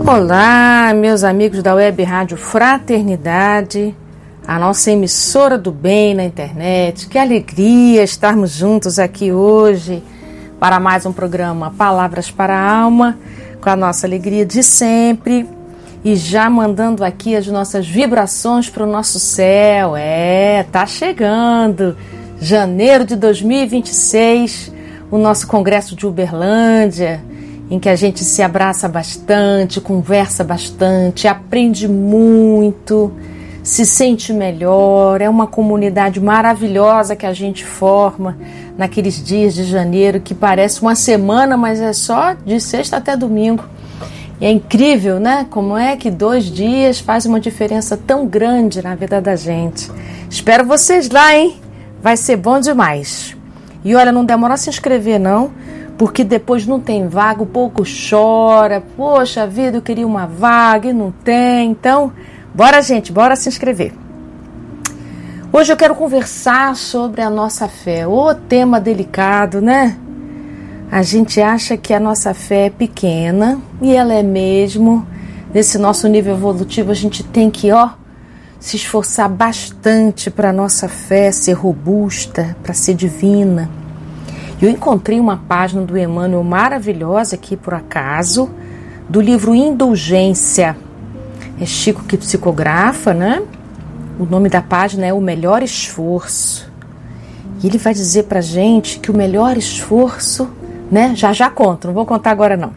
Olá, meus amigos da Web Rádio Fraternidade, a nossa emissora do bem na internet. Que alegria estarmos juntos aqui hoje para mais um programa Palavras para a Alma, com a nossa alegria de sempre e já mandando aqui as nossas vibrações para o nosso céu. Tá chegando janeiro de 2026, o nosso congresso de Uberlândia, em que a gente se abraça bastante, conversa bastante, aprende muito, se sente melhor. É uma comunidade maravilhosa que a gente forma naqueles dias de janeiro, que parece uma semana, mas é só de sexta até domingo. E é incrível, né? Como é que 2 dias faz uma diferença tão grande na vida da gente. Espero vocês lá, hein? Vai ser bom demais. E olha, não demora a se inscrever, não, porque depois não tem vaga, o pouco chora. Poxa vida, eu queria uma vaga e não tem. Então, bora, gente, bora se inscrever. Hoje eu quero conversar sobre a nossa fé. Ô, tema delicado, né? A gente acha que a nossa fé é pequena, e ela é mesmo. Nesse nosso nível evolutivo, a gente tem que, se esforçar bastante para a nossa fé ser robusta, para ser divina. Eu encontrei uma página do Emmanuel maravilhosa aqui por acaso, do livro Indulgência. É Chico que psicografa, né? O nome da página é O Melhor Esforço. E ele vai dizer pra gente que o melhor esforço, né? Já conto, não vou contar agora não.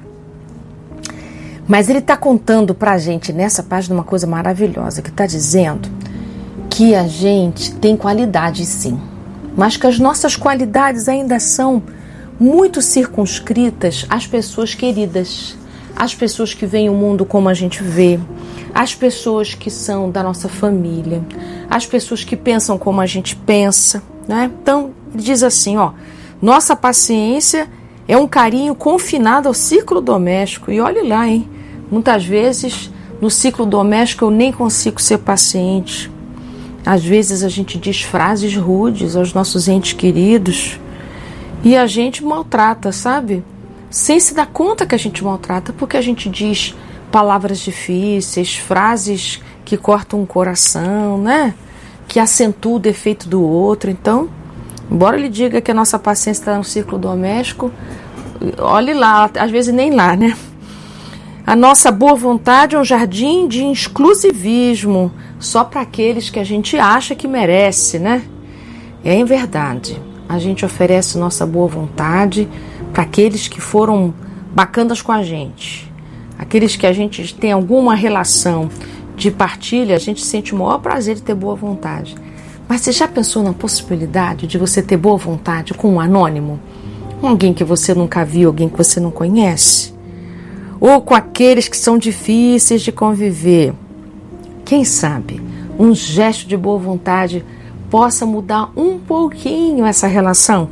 Mas ele está contando pra gente nessa página uma coisa maravilhosa, que está dizendo que a gente tem qualidade sim, mas que as nossas qualidades ainda são muito circunscritas às pessoas queridas, às pessoas que veem o mundo como a gente vê, às pessoas que são da nossa família, às pessoas que pensam como a gente pensa, né? Então, ele diz assim, nossa paciência é um carinho confinado ao ciclo doméstico. E olhe lá, hein? Muitas vezes, no ciclo doméstico, eu nem consigo ser paciente. Às vezes a gente diz frases rudes aos nossos entes queridos e a gente maltrata, sabe? Sem se dar conta que a gente maltrata, porque a gente diz palavras difíceis, frases que cortam o coração, né? Que acentuam o defeito do outro. Então, embora ele diga que a nossa paciência está no ciclo doméstico, olhe lá, às vezes nem lá, né? A nossa boa vontade é um jardim de exclusivismo, só para aqueles que a gente acha que merece, né? É em verdade. A gente oferece nossa boa vontade para aqueles que foram bacanas com a gente. Aqueles que a gente tem alguma relação de partilha, a gente sente o maior prazer de ter boa vontade. Mas você já pensou na possibilidade de você ter boa vontade com um anônimo? Com alguém que você nunca viu, alguém que você não conhece? Ou com aqueles que são difíceis de conviver? Quem sabe um gesto de boa vontade possa mudar um pouquinho essa relação?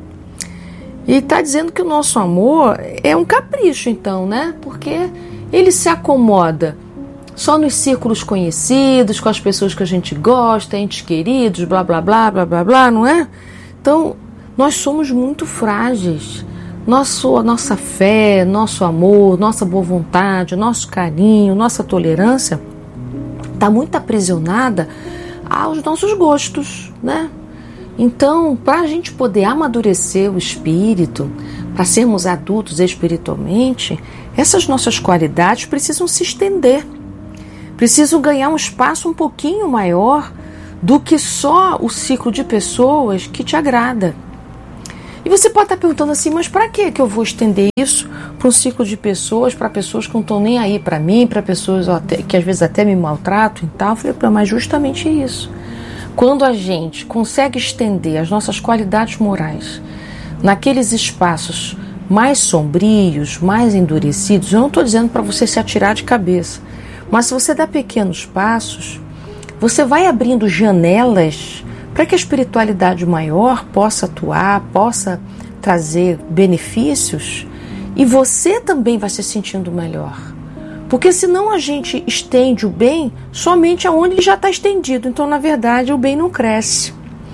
E está dizendo que o nosso amor é um capricho, então, né? Porque ele se acomoda só nos círculos conhecidos, com as pessoas que a gente gosta, entes queridos, blá, blá, blá, blá, blá, blá, não é? Então, nós somos muito frágeis. Nossa fé, nosso amor, nossa boa vontade, nosso carinho, nossa tolerância está muito aprisionada aos nossos gostos, né? Então, para a gente poder amadurecer o espírito, para sermos adultos espiritualmente, essas nossas qualidades precisam se estender, precisam ganhar um espaço um pouquinho maior do que só o ciclo de pessoas que te agrada. E você pode estar perguntando assim, mas para que eu vou estender isso para um ciclo de pessoas, para pessoas que não estão nem aí para mim, para pessoas que às vezes até me maltratam e tal? Eu falei, mas justamente isso. Quando a gente consegue estender as nossas qualidades morais naqueles espaços mais sombrios, mais endurecidos, eu não estou dizendo para você se atirar de cabeça, mas se você dá pequenos passos, você vai abrindo janelas para que a espiritualidade maior possa atuar, possa trazer benefícios, e você também vai se sentindo melhor. Porque senão a gente estende o bem somente aonde ele já está estendido. Então, na verdade, o bem não cresce.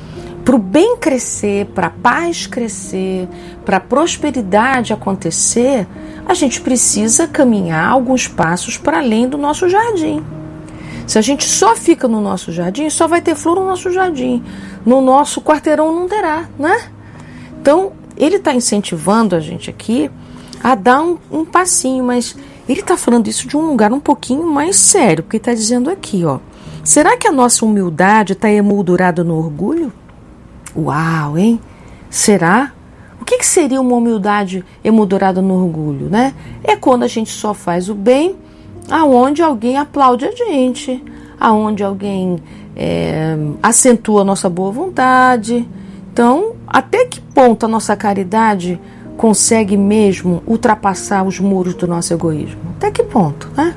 para o bem crescer, para a paz crescer, para a prosperidade acontecer, a gente precisa caminhar alguns passos para além do nosso jardim. Se a gente só fica no nosso jardim, só vai ter flor no nosso jardim. No nosso quarteirão não terá, né? Então, ele está incentivando a gente aqui a dar um passinho, mas ele está falando isso de um lugar um pouquinho mais sério, porque está dizendo aqui, ó, será que a nossa humildade está emoldurada no orgulho? Uau, hein? Será? O que seria uma humildade emoldurada no orgulho, né? É quando a gente só faz o bem aonde alguém aplaude a gente, aonde alguém acentua a nossa boa vontade. Então, até que ponto a nossa caridade consegue mesmo ultrapassar os muros do nosso egoísmo? Até que ponto, né?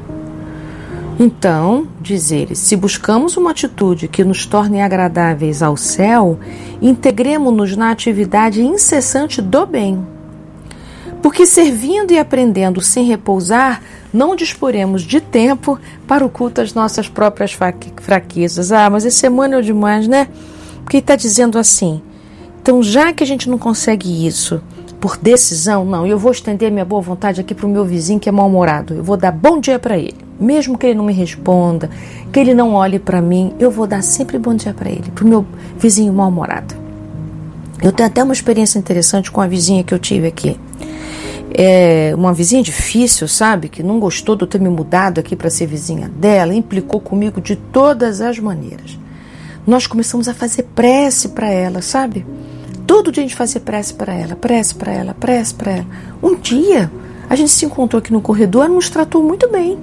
Então, diz ele, se buscamos uma atitude que nos torne agradáveis ao céu, integremo-nos na atividade incessante do bem. Porque servindo e aprendendo sem repousar, não disporemos de tempo para o culto às nossas próprias fraquezas. Ah, mas esse é manual demais, né? Porque ele está dizendo assim, então já que a gente não consegue isso por decisão, não, eu vou estender minha boa vontade aqui para o meu vizinho que é mal-humorado, eu vou dar bom dia para ele. Mesmo que ele não me responda, que ele não olhe para mim, eu vou dar sempre bom dia para ele, para o meu vizinho mal-humorado. Eu tenho até uma experiência interessante com a vizinha que eu tive aqui. É uma vizinha difícil, sabe? Que não gostou de eu ter me mudado aqui para ser vizinha dela, implicou comigo de todas as maneiras. Nós começamos a fazer prece para ela, sabe? Todo dia a gente fazia prece para ela, prece para ela, prece para ela. Um dia, a gente se encontrou aqui no corredor, ela nos tratou muito bem.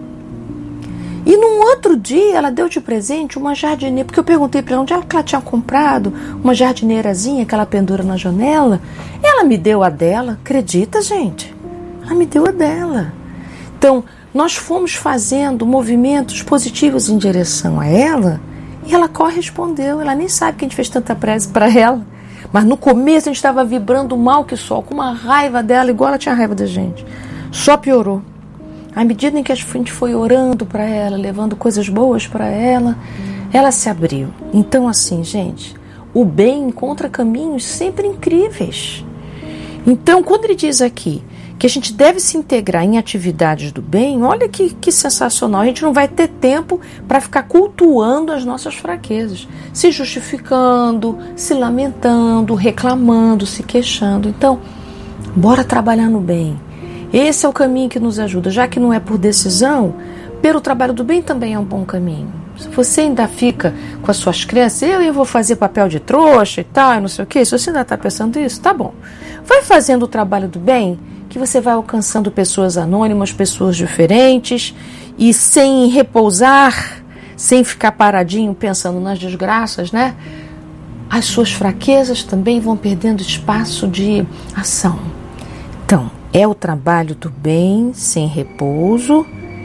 E num outro dia, ela deu de presente uma jardineira, porque eu perguntei para ela onde ela tinha comprado uma jardineirazinha que ela pendura na janela. Ela me deu a dela, acredita, gente? Ela me deu a dela. Então, nós fomos fazendo movimentos positivos em direção a ela e ela correspondeu. Ela nem sabe que a gente fez tanta prece para ela. Mas no começo a gente estava vibrando mal que só, com uma raiva dela, igual ela tinha raiva da gente. Só piorou. À medida em que a gente foi orando para ela, levando coisas boas para ela, ela se abriu. Então, assim, gente, o bem encontra caminhos sempre incríveis. Então, quando ele diz aqui que a gente deve se integrar em atividades do bem, olha que sensacional. A gente não vai ter tempo para ficar cultuando as nossas fraquezas, se justificando, se lamentando, reclamando, se queixando. Então, bora trabalhar no bem. Esse é o caminho que nos ajuda, já que não é por decisão, pelo trabalho do bem também é um bom caminho. Se você ainda fica com as suas crenças, eu vou fazer papel de trouxa e tal, não sei o quê, se você ainda está pensando isso, tá bom. Vai fazendo o trabalho do bem, que você vai alcançando pessoas anônimas, pessoas diferentes, e sem repousar, sem ficar paradinho pensando nas desgraças, né? As suas fraquezas também vão perdendo espaço de ação. Então, é o trabalho do bem, sem repouso,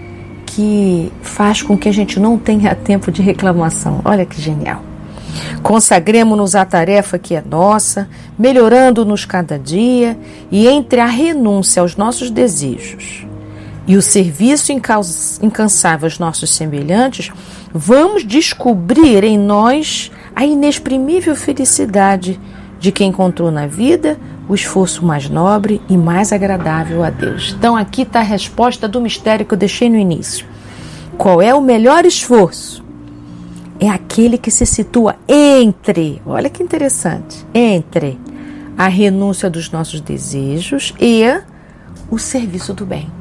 que faz com que a gente não tenha tempo de reclamação. Olha que genial. Consagremos-nos à tarefa que é nossa, melhorando-nos cada dia, e entre a renúncia aos nossos desejos e o serviço incansável aos nossos semelhantes, vamos descobrir em nós a inexprimível felicidade de quem encontrou na vida o esforço mais nobre e mais agradável a Deus. Então aqui está a resposta do mistério que eu deixei no início. Qual é o melhor esforço? É aquele que se situa entre, olha que interessante, entre a renúncia dos nossos desejos e o serviço do bem.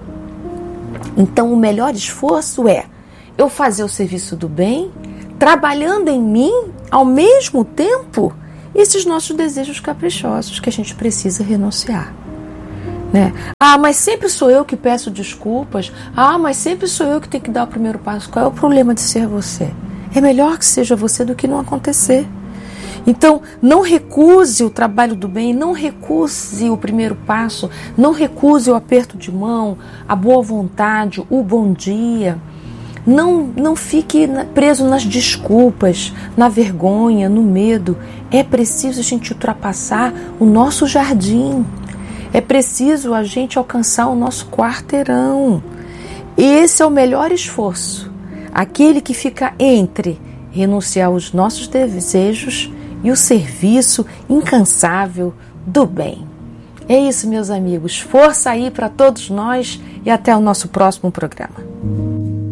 Então o melhor esforço é eu fazer o serviço do bem, trabalhando em mim, ao mesmo tempo, esses nossos desejos caprichosos que a gente precisa renunciar. Né? Ah, mas sempre sou eu que peço desculpas. Ah, mas sempre sou eu que tenho que dar o primeiro passo. Qual é o problema de ser você? É melhor que seja você do que não acontecer. Então, não recuse o trabalho do bem, não recuse o primeiro passo, não recuse o aperto de mão, a boa vontade, o bom dia. Não fique preso nas desculpas, na vergonha, no medo. É preciso a gente ultrapassar o nosso jardim. É preciso a gente alcançar o nosso quarteirão. Esse é o melhor esforço. Aquele que fica entre renunciar aos nossos desejos e o serviço incansável do bem. É isso, meus amigos. Força aí para todos nós e até o nosso próximo programa.